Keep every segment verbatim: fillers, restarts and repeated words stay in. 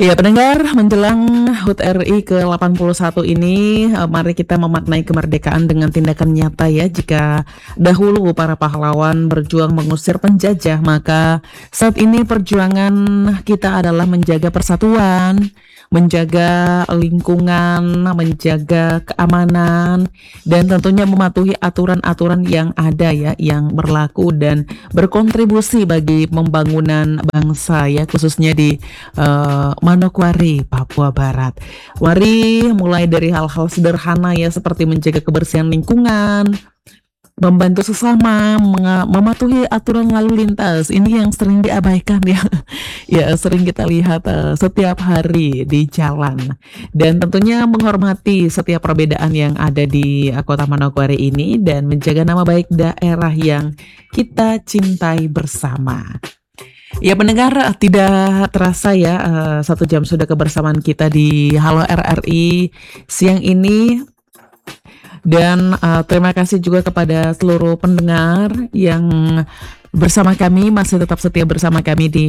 Ya pendengar, menjelang H U T R I ke delapan puluh satu ini, eh, mari kita memaknai kemerdekaan dengan tindakan nyata ya. Jika dahulu para pahlawan berjuang mengusir penjajah, maka saat ini perjuangan kita adalah menjaga persatuan, menjaga lingkungan, menjaga keamanan, dan tentunya mematuhi aturan-aturan yang ada ya, yang berlaku dan berkontribusi bagi pembangunan bangsa ya, khususnya di eh, Manokwari, Papua Barat. Mari mulai dari hal-hal sederhana ya, seperti menjaga kebersihan lingkungan, membantu sesama, menga- mematuhi aturan lalu lintas. Ini yang sering diabaikan ya, ya sering kita lihat eh, setiap hari di jalan. Dan tentunya menghormati setiap perbedaan yang ada di eh, Kota Manokwari ini dan menjaga nama baik daerah yang kita cintai bersama. Ya pendengar, eh, tidak terasa ya, eh, satu jam sudah kebersamaan kita di Halo R R I siang ini. Dan uh, terima kasih juga kepada seluruh pendengar yang bersama kami, masih tetap setia bersama kami di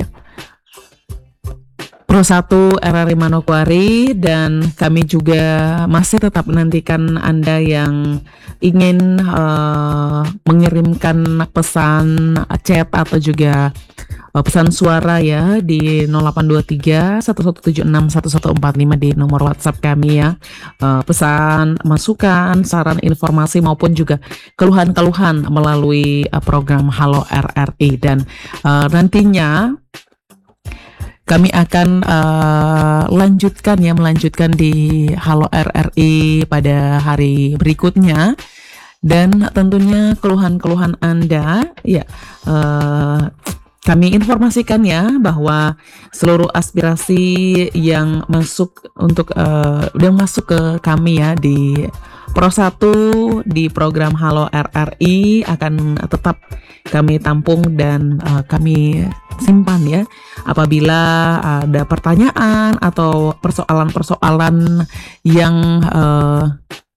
Pro satu R R I Manokwari, dan kami juga masih tetap menantikan Anda yang ingin uh, mengirimkan pesan chat atau juga uh, pesan suara ya di nol delapan dua tiga satu satu tujuh enam satu satu empat lima di nomor WhatsApp kami ya. Uh, pesan, masukan, saran, informasi maupun juga keluhan-keluhan melalui uh, program Halo R R I, dan uh, nantinya kami akan uh, lanjutkan ya, melanjutkan di Halo R R I pada hari berikutnya. Dan tentunya keluhan-keluhan Anda ya, uh, kami informasikan ya bahwa seluruh aspirasi yang masuk untuk uh, yang masuk ke kami ya di Pro satu di program Halo R R I akan tetap kami tampung dan uh, kami simpan ya. Apabila ada pertanyaan atau persoalan-persoalan yang uh,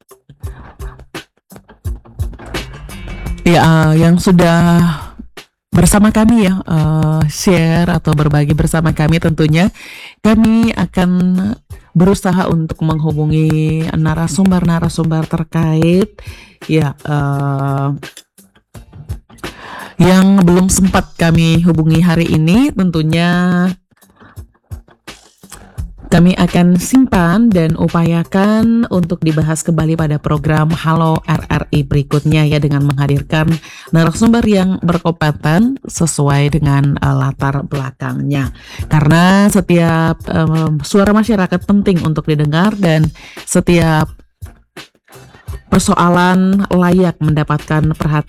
ya uh, yang sudah bersama kami ya, uh, share atau berbagi bersama kami, tentunya kami akan berusaha untuk menghubungi narasumber-narasumber terkait ya, uh, yang belum sempat kami hubungi hari ini. Tentunya kami akan simpan dan upayakan untuk dibahas kembali pada program Halo R R I berikutnya ya, dengan menghadirkan narasumber yang berkompeten sesuai dengan uh, latar belakangnya. Karena setiap um, suara masyarakat penting untuk didengar, dan setiap persoalan layak mendapatkan perhatian